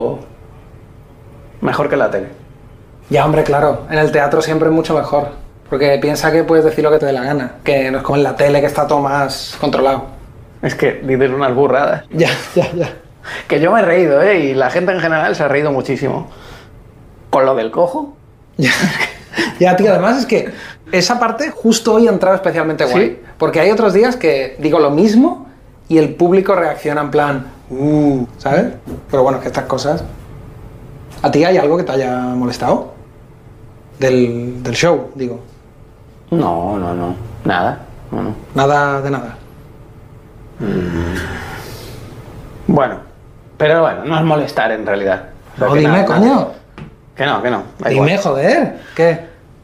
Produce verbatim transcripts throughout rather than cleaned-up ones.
mejor que la tele. Ya, hombre, claro, en el teatro siempre es mucho mejor. Porque piensa que puedes decir lo que te dé la gana, que no es como en la tele que está todo más controlado. Es que dices unas burradas. Ya, ya, ya. Que yo me he reído, ¿eh? Y la gente en general se ha reído muchísimo. Con lo del cojo. Ya, ya, tío, además es que esa parte justo hoy ha entrado especialmente guay. ¿Sí? Porque hay otros días que digo lo mismo y el público reacciona en plan, uh, ¿sabes? Pero bueno, es que estas cosas... ¿A ti hay algo que te haya molestado? Del, del show, digo. No, no, no. Nada. No, no. Nada de nada. Mm. Bueno, pero bueno, no es molestar en realidad. O sea, No, que dime, nada, coño. nada. Que no, que no. Da Dime, igual. joder. ¿Qué?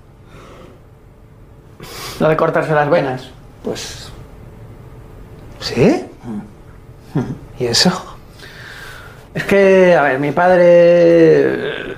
Lo de cortarse las venas, pues... ¿Sí? ¿Y eso? Es que, a ver, mi padre...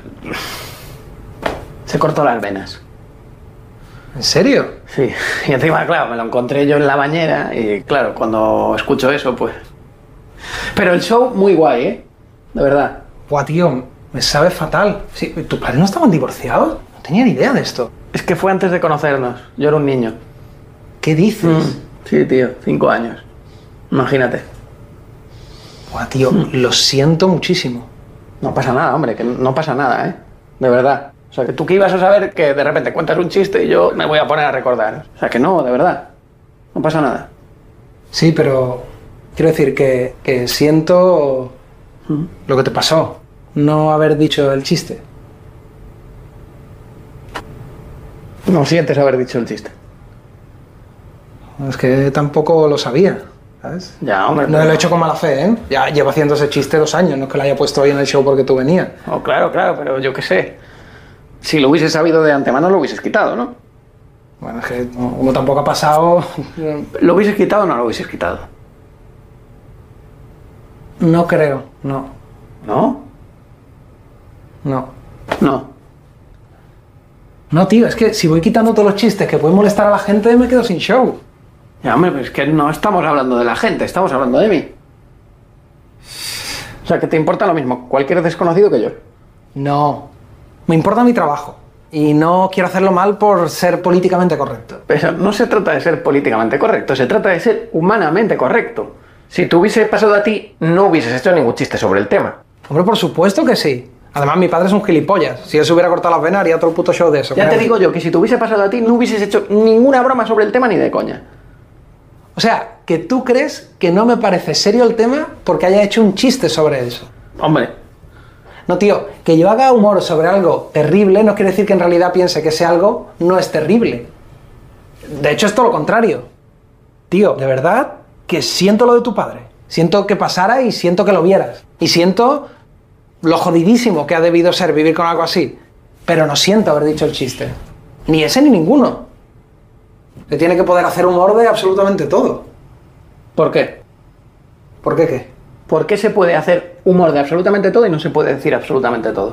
se cortó las venas. ¿En serio? Sí, y encima, claro, me lo encontré yo en la bañera y, claro, cuando escucho eso, pues... Pero el show muy guay, ¿eh? De verdad. Buah, tío, me sabe fatal. Sí, ¿tus padres no estaban divorciados? No tenía ni idea de esto. Es que fue antes de conocernos. Yo era un niño. ¿Qué dices? Mm, sí, tío, cinco años. Imagínate. Buah, tío, lo siento muchísimo. No pasa nada, hombre, que no pasa nada, ¿eh? De verdad. O sea, que tú que ibas a saber que de repente cuentas un chiste y yo me voy a poner a recordar. O sea, que no, de verdad. No pasa nada. Sí, pero quiero decir que, que siento Mm. lo que te pasó. No haber dicho el chiste. No sientes haber dicho el chiste. Es que tampoco lo sabía, ¿sabes? Ya, hombre. No pero- lo he hecho con mala fe, ¿eh? Ya llevo haciendo ese chiste dos años, no es que lo haya puesto hoy en el show porque tú venías. Oh, claro, claro, pero yo qué sé. Si lo hubieses sabido de antemano, lo hubieses quitado, ¿no? Bueno, es que no- como tampoco ha pasado... ¿Lo hubieses quitado o no lo hubieses quitado? No creo, no, ¿No? no. No. No, tío, es que si voy quitando todos los chistes que pueden molestar a la gente, me quedo sin show. Ya, hombre, pero es que no estamos hablando de la gente, estamos hablando de mí. O sea, que te importa lo mismo cualquier desconocido que yo. No, me importa mi trabajo. Y no quiero hacerlo mal por ser políticamente correcto. Pero no se trata de ser políticamente correcto, se trata de ser humanamente correcto. Si te hubiese pasado a ti, no hubieses hecho ningún chiste sobre el tema. Hombre, por supuesto que sí. Además, mi padre es un gilipollas. Si él se hubiera cortado las venas, haría todo el puto show de eso. Ya te créeme. digo yo que si te hubiese pasado a ti, no hubieses hecho ninguna broma sobre el tema ni de coña. O sea, que tú crees que no me parece serio el tema porque haya hecho un chiste sobre eso. Hombre, No, tío, que yo haga humor sobre algo terrible no quiere decir que en realidad piense que ese algo no es terrible. De hecho, es todo lo contrario. Tío, de verdad que siento lo de tu padre. Siento que pasara y siento que lo vieras. Y siento lo jodidísimo que ha debido ser vivir con algo así. Pero no siento haber dicho el chiste. Ni ese ni ninguno. Se tiene que poder hacer humor de absolutamente todo. ¿por qué? ¿Por qué qué? ¿Por qué se puede hacer humor de absolutamente todo y no se puede decir absolutamente todo?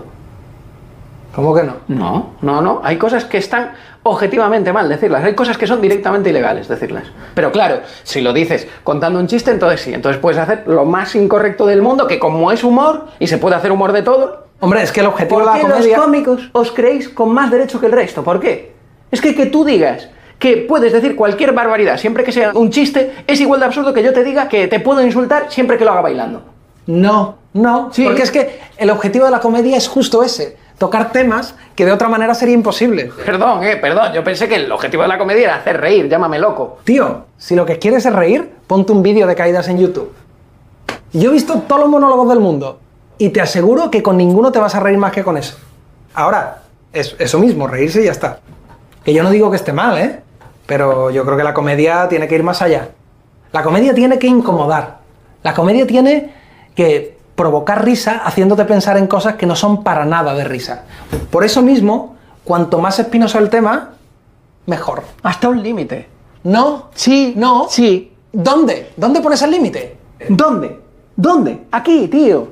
¿Cómo que no? No, no, no. Hay cosas que están objetivamente mal decirlas. Hay cosas que son directamente ilegales decirlas. Pero claro, si lo dices contando un chiste, entonces sí. Entonces puedes hacer lo más incorrecto del mundo, que como es humor y se puede hacer humor de todo. Hombre, es que el objetivo ¿Por de la qué comedia... los cómicos os creéis con más derecho que el resto? ¿Por qué? Es que que tú digas que puedes decir cualquier barbaridad siempre que sea un chiste es igual de absurdo que yo te diga que te puedo insultar siempre que lo haga bailando. No, no, Sí. porque es que el objetivo de la comedia es justo ese, tocar temas que de otra manera sería imposible. Perdón, eh, perdón. Yo pensé que el objetivo de la comedia era hacer reír, llámame loco. Tío, si lo que quieres es reír, ponte un vídeo de caídas en YouTube. Yo he visto todos los monólogos del mundo y te aseguro que con ninguno te vas a reír más que con eso. Ahora, es eso mismo, reírse y ya está. Que yo no digo que esté mal, ¿eh? Pero yo creo que la comedia tiene que ir más allá. La comedia tiene que incomodar. La comedia tiene que provocar risa haciéndote pensar en cosas que no son para nada de risa. Por eso mismo, cuanto más espinoso el tema, mejor. Hasta un límite. ¿No? Sí, ¿No? sí. ¿Dónde? ¿Dónde pones el límite? ¿Dónde? ¿Dónde? Aquí, tío.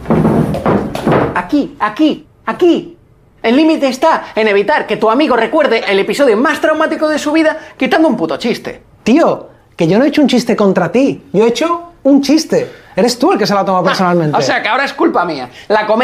Aquí, aquí, aquí. El límite está en evitar que tu amigo recuerde el episodio más traumático de su vida quitando un puto chiste. Tío, que yo no he hecho un chiste contra ti. Yo he hecho un chiste. Eres tú el que se lo ha tomado personalmente. O sea que ahora es culpa mía. La comedia